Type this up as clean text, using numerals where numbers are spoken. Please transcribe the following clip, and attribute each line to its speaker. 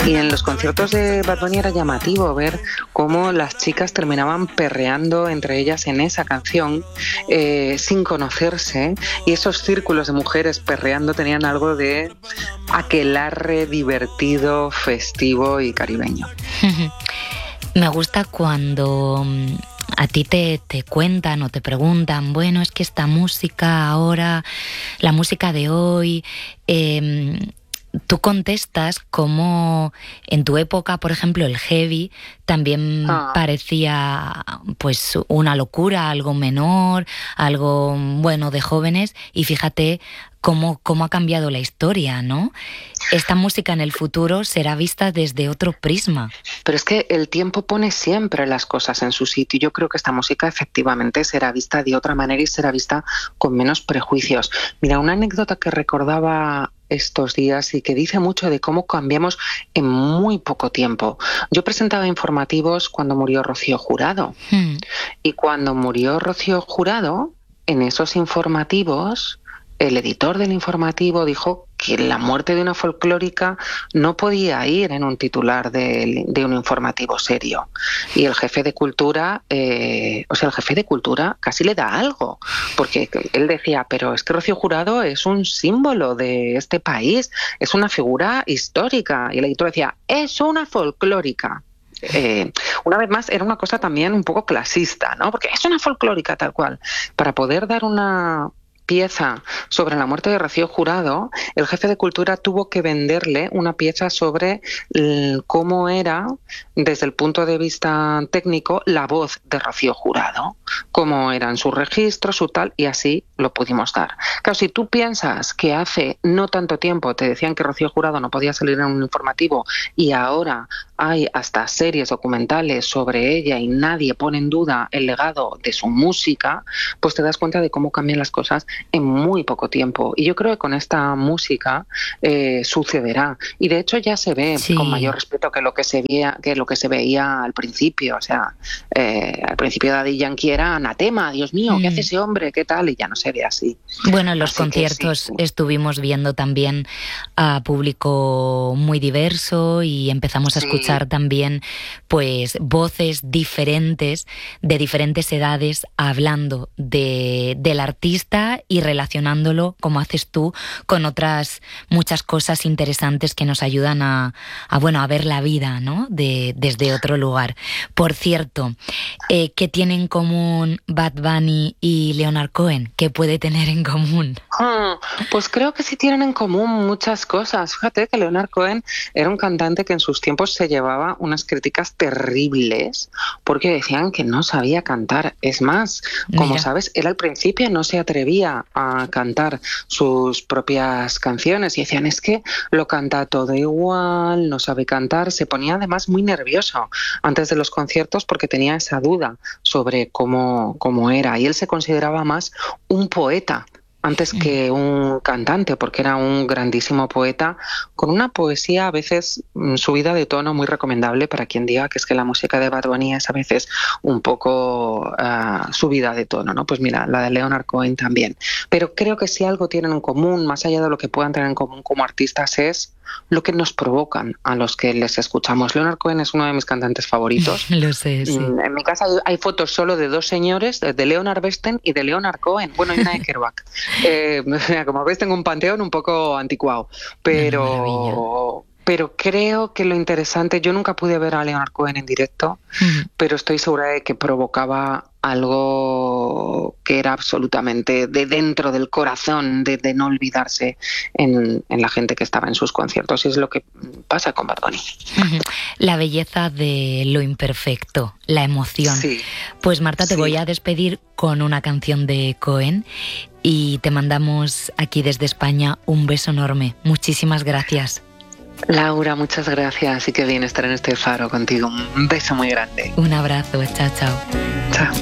Speaker 1: Y en los conciertos de Bad Bunny era llamativo ver cómo las chicas terminaban perreando entre ellas en esa canción sin conocerse, y esos círculos de mujeres perreando tenían algo de aquelarre divertido, festivo y caribeño.
Speaker 2: Me gusta cuando a ti te cuentan o te preguntan, bueno, es que esta música ahora, la música de hoy, tú contestas como en tu época, por ejemplo, el heavy también parecía pues una locura, algo menor, algo bueno de jóvenes, y fíjate cómo ha cambiado la historia, ¿no? Esta música en el futuro será vista desde otro prisma.
Speaker 1: Pero es que el tiempo pone siempre las cosas en su sitio. Yo creo que esta música efectivamente será vista de otra manera y será vista con menos prejuicios. Mira, una anécdota que recordaba estos días y que dice mucho de cómo cambiamos en muy poco tiempo. Yo presentaba informativos cuando murió Rocío Jurado. Y cuando murió Rocío Jurado, en esos informativos, el editor del informativo dijo que la muerte de una folclórica no podía ir en un titular de un informativo serio. Y el jefe de cultura, el jefe de cultura casi le da algo, porque él decía, pero es que Rocío Jurado es un símbolo de este país, es una figura histórica. Y el editor decía, es una folclórica. Una vez más, era una cosa también un poco clasista, ¿no? Porque es una folclórica tal cual. Para poder dar una pieza sobre la muerte de Rocío Jurado, el jefe de cultura tuvo que venderle una pieza sobre cómo era, desde el punto de vista técnico, la voz de Rocío Jurado, cómo eran sus registros, su tal, y así lo pudimos dar. Claro, si tú piensas que hace no tanto tiempo te decían que Rocío Jurado no podía salir en un informativo y ahora hay hasta series documentales sobre ella y nadie pone en duda el legado de su música, pues te das cuenta de cómo cambian las cosas en muy poco tiempo. Y yo creo que con esta música sucederá. Y de hecho ya se ve con mayor respeto que lo que se veía al principio. O sea, al principio Daddy Yankee era anatema, Dios mío, ¿qué hace ese hombre? ¿Qué tal? Y ya no se ve así.
Speaker 2: Bueno, en los conciertos estuvimos viendo también a público muy diverso y empezamos a escuchar también pues voces diferentes, de diferentes edades, hablando del artista y relacionándolo, como haces tú, con otras muchas cosas interesantes que nos ayudan a ver la vida, ¿no? Desde otro lugar. Por cierto, ¿qué tienen en común Bad Bunny y Leonard Cohen? ¿Qué puede tener en común?
Speaker 1: Pues creo que sí tienen en común muchas cosas. Fíjate que Leonard Cohen era un cantante que en sus tiempos se llevaba unas críticas terribles porque decían que no sabía cantar. Es más, como sabes, él al principio no se atrevía a cantar sus propias canciones y decían, es que lo canta todo igual, no sabe cantar. Se ponía además muy nervioso antes de los conciertos porque tenía esa duda sobre cómo era, y él se consideraba más un poeta antes que un cantante, porque era un grandísimo poeta con una poesía a veces subida de tono muy recomendable para quien diga que es que la música de Bad Bunny es a veces un poco subida de tono, ¿no? Pues mira, la de Leonard Cohen también. Pero creo que si algo tienen en común, más allá de lo que puedan tener en común como artistas, es lo que nos provocan a los que les escuchamos. Leonard Cohen es uno de mis cantantes favoritos.
Speaker 2: Lo sé, sí.
Speaker 1: En mi casa hay fotos solo de dos señores, de Leonard Bernstein y de Leonard Cohen. Bueno, y una de Kerouac. Como veis, tengo un panteón un poco anticuado, pero creo que lo interesante, yo nunca pude ver a Leonard Cohen en directo, pero estoy segura de que provocaba algo que era absolutamente de dentro del corazón, de no olvidarse en la gente que estaba en sus conciertos, y es lo que pasa con Bad Bunny.
Speaker 2: La belleza de lo imperfecto, la emoción.
Speaker 1: Sí.
Speaker 2: Pues Marta, te voy a despedir con una canción de Cohen y te mandamos aquí desde España un beso enorme. Muchísimas gracias.
Speaker 1: Laura, muchas gracias y qué bien estar en este faro contigo. Un beso muy grande.
Speaker 2: Un abrazo, chao, chao.
Speaker 1: Chao.